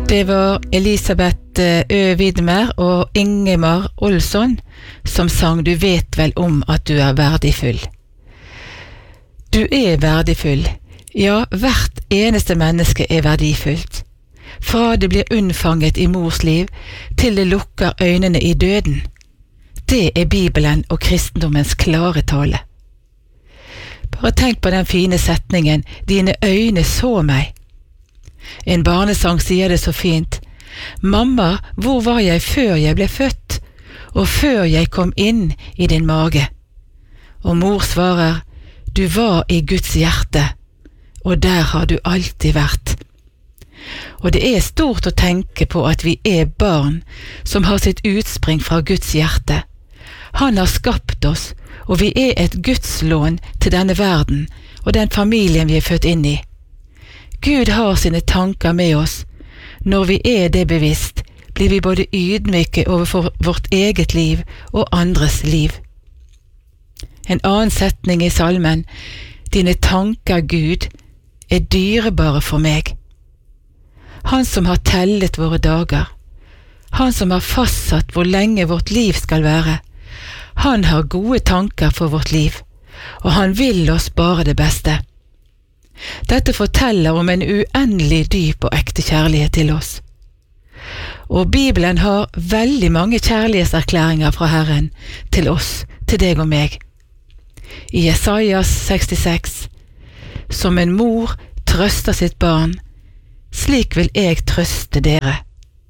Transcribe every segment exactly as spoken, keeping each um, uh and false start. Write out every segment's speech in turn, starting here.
Det var Elisabeth Ø Vidmer og Ingemar Olsson som sang «Du vet vel om at du er verdifull». Du er verdifull. Ja, hvert eneste menneske er verdifullt. Fra det blir unnfanget i mors liv, til det lukker øynene i døden. Det er Bibelen og kristendommens klare tale. Bare tenk på den fine setningen «Dine øyne så meg». En barnesang sier det så fint. «Mamma, hvor var jeg før jeg ble født, og før jeg kom inn i din mage?» Og mor svarer, «Du var i Guds hjerte, og der har du alltid vært.» Og det er stort å tenke på at vi er barn som har sitt utspring fra Guds hjerte. Han har skapt oss, og vi er et Guds lån til denne verden og den familien vi er født inn i. Gud har sine tanker med oss. Når vi er det bevisst, blir vi både ydmyke overfor vårt eget liv og andres liv. En annen setning i salmen, «Dine tanker, Gud, er dyrebare for meg». Han som har tellet våre dager, han som har fastsatt hvor lenge vårt liv skal være, han har gode tanker for vårt liv, og han vil oss bare det beste. Dette forteller om en uendelig dyp og ekte kjærlighet til oss. Og Bibelen har veldig mange kjærlighetserklæringer fra Herren til oss, til deg og meg. I Jesajas sekstiseks, som en mor trøster sitt barn, slik vil jeg trøste dere.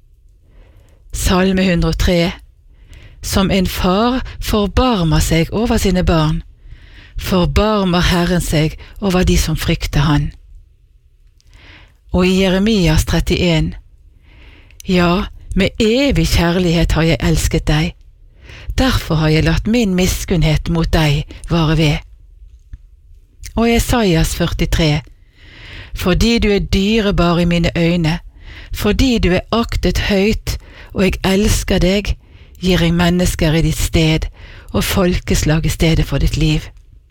Salme hundre og tre, som en far forbarmer seg over sine barn, forbarmer Herren seg over de som frykter han. Og i Jeremias trettien, ja, med evig kjærlighet har jeg elsket deg, derfor har jeg latt min miskunnhet mot deg vare ved. Og Jesajas førtitre, fordi du er dyrebar i mine øyne, fordi du er aktet høyt, og jeg elsker deg, gir jeg mennesker i ditt sted, og folkeslag i stedet for ditt liv.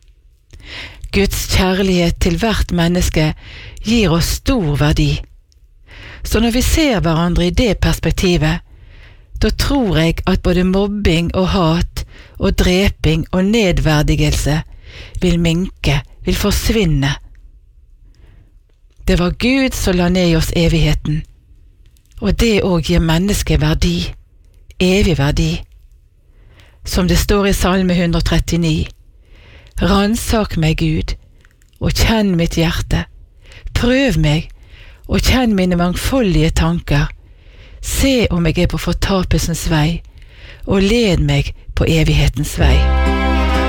Guds kjærlighet til hvert menneske gir oss stor verdi. Så når vi ser hverandre i det perspektivet, da tror jeg at både mobbing og hat og dreping og nedverdigelse vil minke, vil forsvinne. Det var Gud som la ned i oss evigheten, og det også gir mennesket verdi, evig verdi. Som det står i Salme hundre og trettini, «Ransak meg, Gud, og kjenn mitt hjerte. Prøv meg, og kjenn mine mangfoldige tanker. Se om jeg er på fortapelsens vei, og led meg på evighetens vei.»